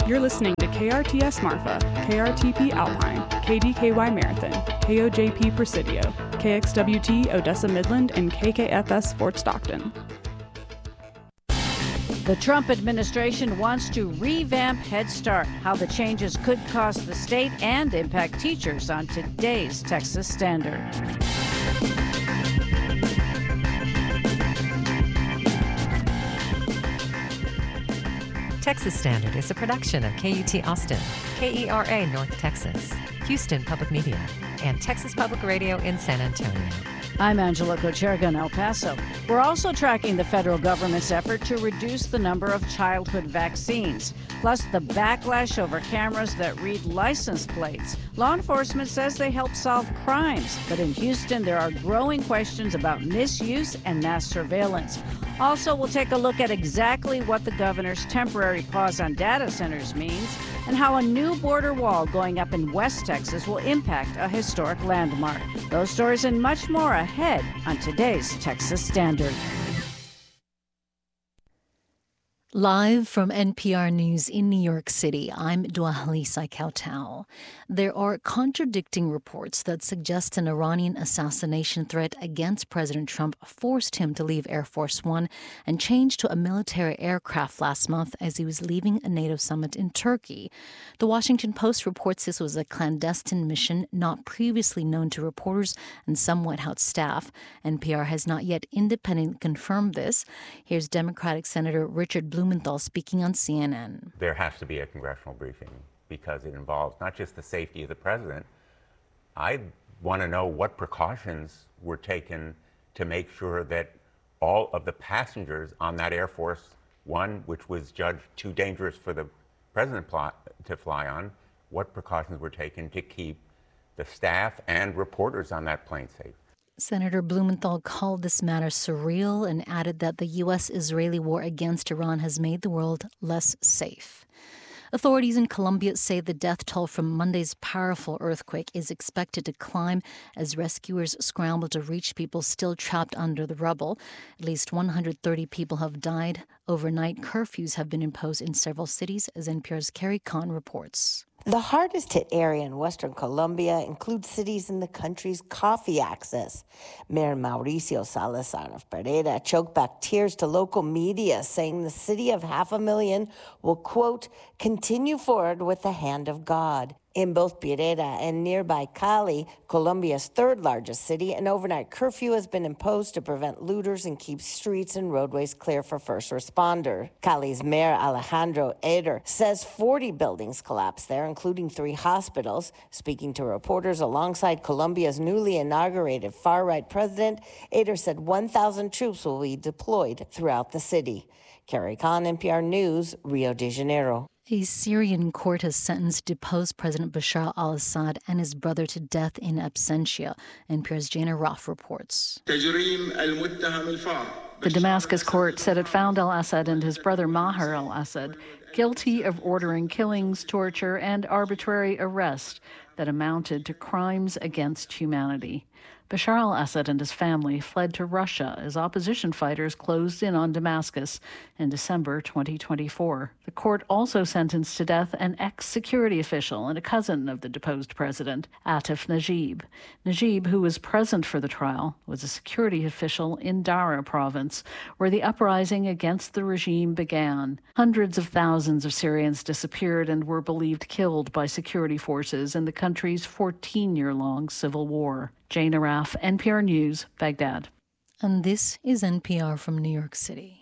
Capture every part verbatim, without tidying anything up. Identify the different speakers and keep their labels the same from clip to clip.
Speaker 1: You're listening to K R T S Marfa, K R T P Alpine, K D K Y Marathon, K O J P Presidio, K X W T Odessa Midland, and K K F S Fort Stockton.
Speaker 2: The Trump administration wants to revamp Head Start, how the changes could cost the state and impact teachers on today's Texas Standard.
Speaker 3: Texas Standard is a production of K U T Austin, K E R A North Texas, Houston Public Media, and Texas Public Radio in San Antonio.
Speaker 2: I'm Angela Kocherga in El Paso. We're also tracking the federal government's effort to reduce the number of childhood vaccines, plus the backlash over cameras that read license plates. Law enforcement says they help solve crimes, but in Houston there are growing questions about misuse and mass surveillance. Also, we'll take a look at exactly what the governor's temporary pause on data centers means and how a new border wall going up in West Texas will impact a historic landmark. Those stories and much more ahead on today's Texas Standard.
Speaker 4: Live from N P R News in New York City, I'm Dwalisa Kautau. There are contradicting reports that suggest an Iranian assassination threat against President Trump forced him to leave Air Force One and change to a military aircraft last month as he was leaving a NATO summit in Turkey. The Washington Post reports this was a clandestine mission not previously known to reporters and some White House staff. N P R has not yet independently confirmed this. Here's Democratic Senator Richard Blumenthal speaking on C N N.
Speaker 5: There has to be a congressional briefing because it involves not just the safety of the president. I want to know what precautions were taken to make sure that all of the passengers on that Air Force One, which was judged too dangerous for the president to fly on, what precautions were taken to keep the staff and reporters on that plane safe.
Speaker 4: Senator Blumenthal called this matter surreal and added that the U S Israeli war against Iran has made the world less safe. Authorities in Colombia say the death toll from Monday's powerful earthquake is expected to climb as rescuers scramble to reach people still trapped under the rubble. At least one hundred thirty people have died. Overnight curfews have been imposed in several cities, as N P R's Carrie Kahn reports.
Speaker 6: The hardest hit area in western Colombia includes cities in the country's coffee axis. Mayor Mauricio Salazar of Pereira choked back tears to local media, saying the city of half a million will, quote, continue forward with the hand of God. In both Pereira and nearby Cali, Colombia's third largest city, an overnight curfew has been imposed to prevent looters and keep streets and roadways clear for first responders. Cali's Mayor Alejandro Eder says forty buildings collapsed there, including three hospitals. Speaking to reporters alongside Colombia's newly inaugurated far-right president, Eder said one thousand troops will be deployed throughout the city. Carrie Kahn, N P R News, Rio de Janeiro.
Speaker 4: A Syrian court has sentenced deposed President Bashar al-Assad and his brother to death in absentia. N P R's Jana Roth reports.
Speaker 7: The Damascus court said it found al-Assad and his brother Maher al-Assad guilty of ordering killings, torture, and arbitrary arrest that amounted to crimes against humanity. Bashar al-Assad and his family fled to Russia as opposition fighters closed in on Damascus in December twenty twenty-four. The court also sentenced to death an ex-security official and a cousin of the deposed president, Atif Najib. Najib, who was present for the trial, was a security official in Dara province, where the uprising against the regime began. Hundreds of thousands of Syrians disappeared and were believed killed by security forces in the country's fourteen-year-long civil war. Jane Araf, N P R News, Baghdad.
Speaker 4: And this is N P R from New York City.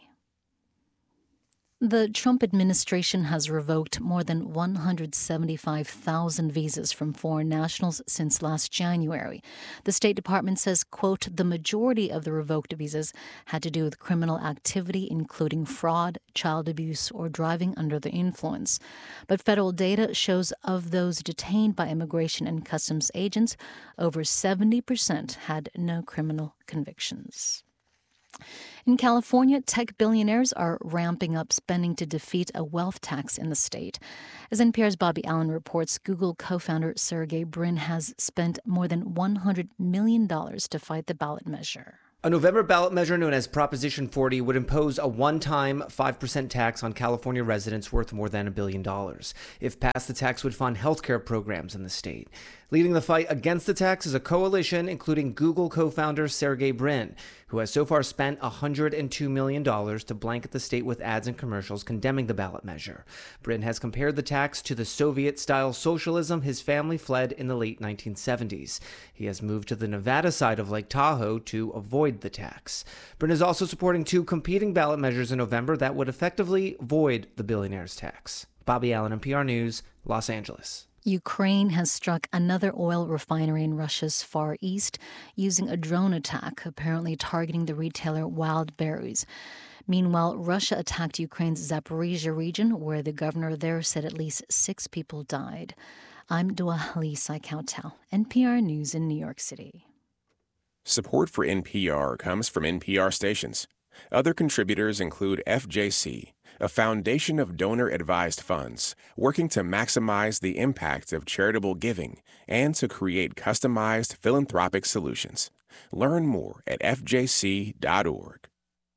Speaker 4: The Trump administration has revoked more than one hundred seventy-five thousand visas from foreign nationals since last January. The State Department says, quote, the majority of the revoked visas had to do with criminal activity, including fraud, child abuse, or driving under the influence. But federal data shows of those detained by immigration and customs agents, over seventy percent had no criminal convictions. In California, tech billionaires are ramping up spending to defeat a wealth tax in the state. As N P R's Bobby Allen reports, Google co-founder Sergey Brin has spent more than one hundred million dollars to fight the ballot measure.
Speaker 8: A November ballot measure known as Proposition forty would impose a one-time five percent tax on California residents worth more than a billion dollars. If passed, the tax would fund healthcare programs in the state. Leading the fight against the tax is a coalition including Google co-founder Sergey Brin, who has so far spent one hundred two million dollars to blanket the state with ads and commercials condemning the ballot measure. Brin has compared the tax to the Soviet-style socialism his family fled in the late nineteen seventies. He has moved to the Nevada side of Lake Tahoe to avoid the tax. Brin is also supporting two competing ballot measures in November that would effectively void the billionaire's tax. Bobby Allen, N P R News, Los Angeles.
Speaker 4: Ukraine has struck another oil refinery in Russia's Far East using a drone attack, apparently targeting the retailer Wildberries. Meanwhile, Russia attacked Ukraine's Zaporizhia region, where the governor there said at least six people died. I'm Dua Lisa Kautel, N P R News in New York City.
Speaker 9: Support for N P R comes from N P R stations. Other contributors include F J C, a foundation of donor-advised funds working to maximize the impact of charitable giving and to create customized philanthropic solutions. Learn more at f j c dot org.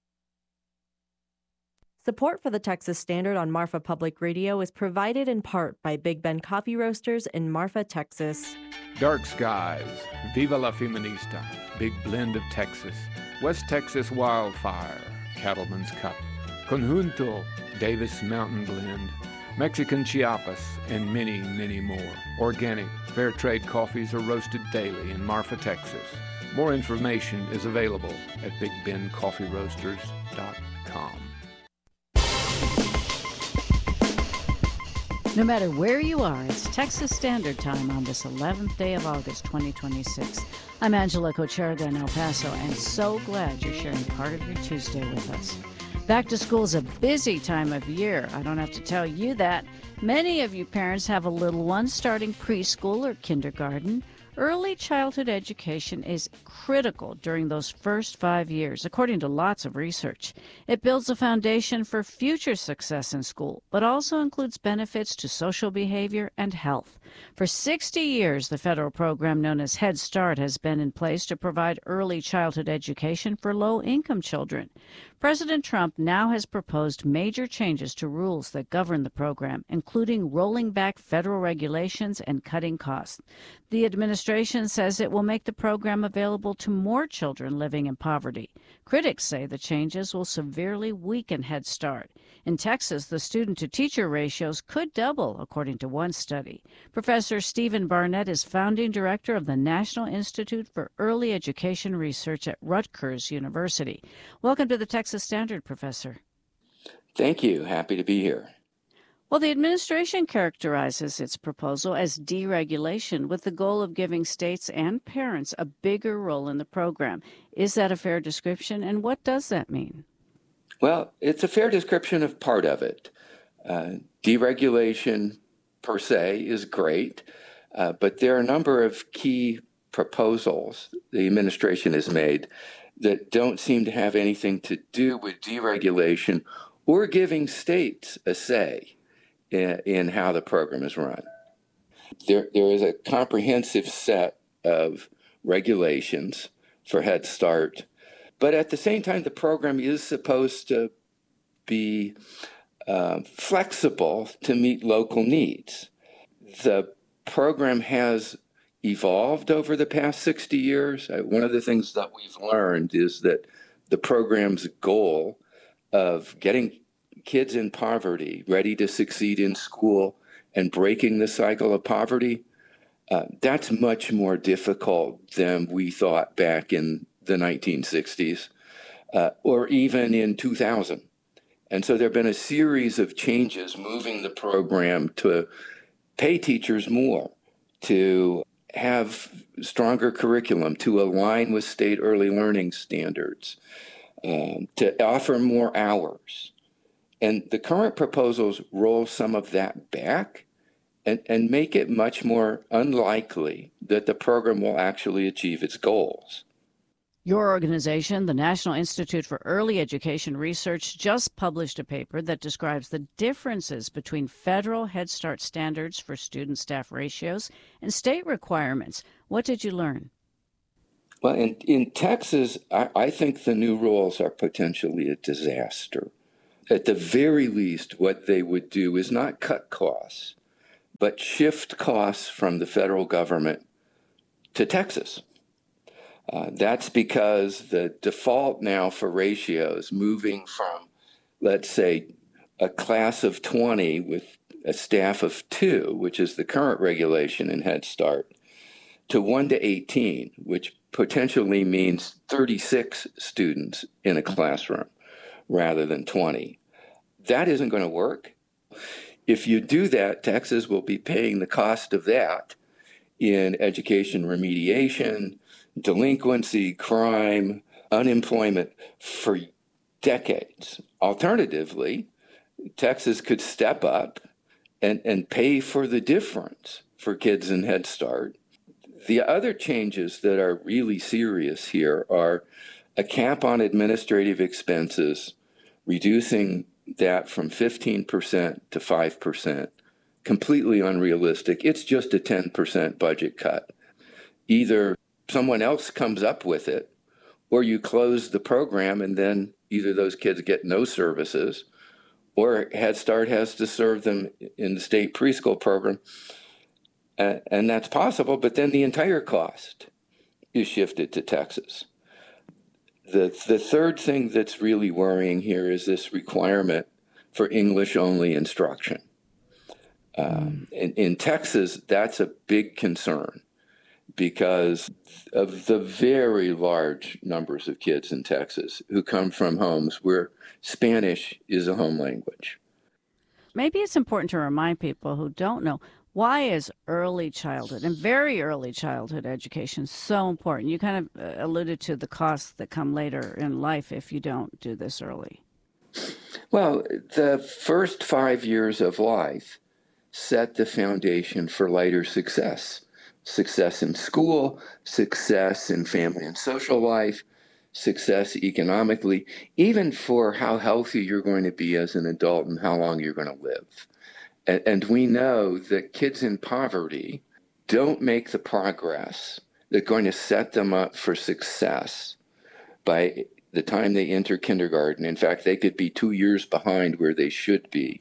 Speaker 10: Support for the Texas Standard on Marfa Public Radio is provided in part by Big Ben Coffee Roasters in Marfa, Texas.
Speaker 11: Dark Skies, Viva la Feminista, Big Blend of Texas, West Texas Wildfire, Cattleman's Cup, Conjunto, Davis Mountain Blend, Mexican Chiapas, and many, many more. Organic, fair trade coffees are roasted daily in Marfa, Texas. More information is available at big ben coffee roasters dot com.
Speaker 2: No matter where you are, it's Texas Standard Time on this eleventh day of August, twenty twenty-six. I'm Angela Cocherga in El Paso, and so glad you're sharing part of your Tuesday with us. Back to school is a busy time of year. I don't have to tell you that. Many of you parents have a little one starting preschool or kindergarten. Early childhood education is critical during those first five years, according to lots of research. It builds a foundation for future success in school, but also includes benefits to social behavior and health. For sixty years, the federal program known as Head Start has been in place to provide early childhood education for low-income children. President Trump now has proposed major changes to rules that govern the program, including rolling back federal regulations and cutting costs. The administration says it will make the program available to more children living in poverty. Critics say the changes will severely weaken Head Start. In Texas, the student-to-teacher ratios could double, according to one study. Professor Stephen Barnett is founding director of the National Institute for Early Education Research at Rutgers University. Welcome to the Texas Standard, Professor.
Speaker 12: Thank you. Happy to be here.
Speaker 2: Well, the administration characterizes its proposal as deregulation with the goal of giving states and parents a bigger role in the program. Is that a fair description, and what does that mean?
Speaker 12: Well, it's a fair description of part of it. Uh, deregulation per se is great, uh, but there are a number of key proposals the administration has made that don't seem to have anything to do with deregulation or giving states a say in, in how the program is run. There, there is a comprehensive set of regulations for Head Start, but at the same time, the program is supposed to be uh, flexible to meet local needs. The program has evolved over the past sixty years. Uh, one of the things that we've learned is that the program's goal of getting kids in poverty ready to succeed in school and breaking the cycle of poverty, uh, that's much more difficult than we thought back in the nineteen sixties uh, or even in two thousand. And so there have been a series of changes moving the program to pay teachers more, to have stronger curriculum, to align with state early learning standards, um, to offer more hours. And the current proposals roll some of that back and, and make it much more unlikely that the program will actually achieve its goals.
Speaker 2: Your organization, the National Institute for Early Education Research, just published a paper that describes the differences between federal Head Start standards for student-staff ratios and state requirements. What did you learn?
Speaker 12: Well, in, in Texas, I, I think the new rules are potentially a disaster. At the very least, what they would do is not cut costs, but shift costs from the federal government to Texas. Uh, that's because the default now for ratios moving from, let's say, a class of twenty with a staff of two, which is the current regulation in Head Start, to one to eighteen, which potentially means thirty-six students in a classroom rather than twenty. That isn't going to work. If you do that, Texas will be paying the cost of that in education remediation, delinquency, crime, unemployment for decades. Alternatively, Texas could step up and, and pay for the difference for kids in Head Start. The other changes that are really serious here are a cap on administrative expenses, reducing that from fifteen percent to five percent. Completely unrealistic. It's just a ten percent budget cut. Either someone else comes up with it, or you close the program and then either those kids get no services, or Head Start has to serve them in the state preschool program. Uh, and that's possible, but then the entire cost is shifted to Texas. The, the third thing that's really worrying here is this requirement for English-only instruction. Um, in, in Texas, that's a big concern because of the very large numbers of kids in Texas who come from homes where Spanish is a home language.
Speaker 2: Maybe it's important to remind people who don't know, why is early childhood and very early childhood education so important? You kind of uh, alluded to the costs that come later in life if you don't do this early.
Speaker 12: Well, the first five years of life set the foundation for later success. Success in school, success in family and social life, success economically, even for how healthy you're going to be as an adult and how long you're going to live. And, and we know that kids in poverty don't make the progress that's going to set them up for success by the time they enter kindergarten. In fact, they could be two years behind where they should be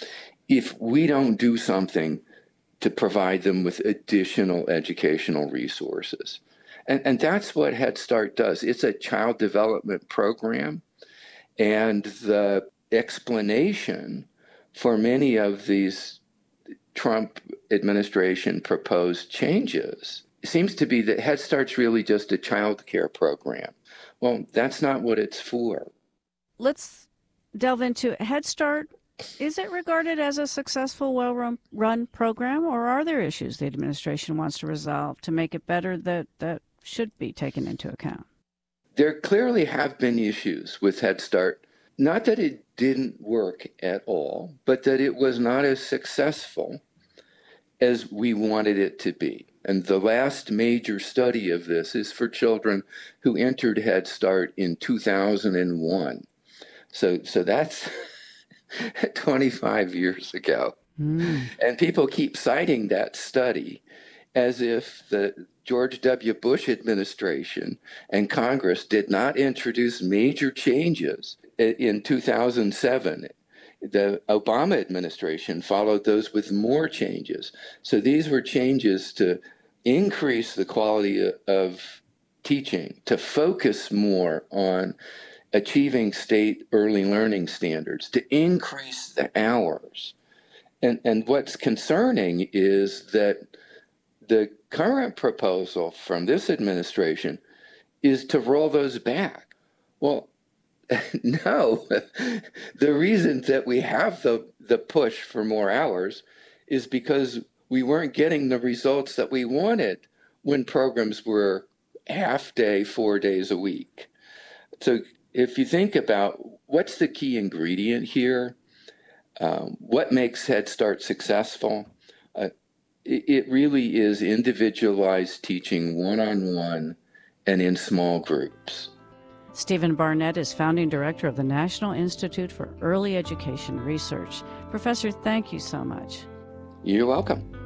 Speaker 12: if we don't do something to provide them with additional educational resources. And, and that's what Head Start does. It's a child development program, and the explanation for many of these Trump administration proposed changes seems to be that Head Start's really just a child care program. Well, that's not what it's for.
Speaker 2: Let's delve into Head Start. Is it regarded as a successful, well-run program, or are there issues the administration wants to resolve to make it better that, that should be taken into account?
Speaker 12: There clearly have been issues with Head Start. Not that it didn't work at all, but that it was not as successful as we wanted it to be. And the last major study of this is for children who entered Head Start in two thousand one. So, so that's twenty-five years ago. Mm. And people keep citing that study as if the George W. Bush administration and Congress did not introduce major changes in two thousand seven. The Obama administration followed those with more changes. So these were changes to increase the quality of teaching, to focus more on achieving state early learning standards, to increase the hours. And, and what's concerning is that the current proposal from this administration is to roll those back. Well, no. The reason that we have the, the push for more hours is because we weren't getting the results that we wanted when programs were half day, four days a week. So if you think about what's the key ingredient here, um, what makes Head Start successful, uh, it, it really is individualized teaching one-on-one and in small groups.
Speaker 2: Stephen Barnett is founding director of the National Institute for Early Education Research. Professor, thank you so much.
Speaker 12: You're welcome.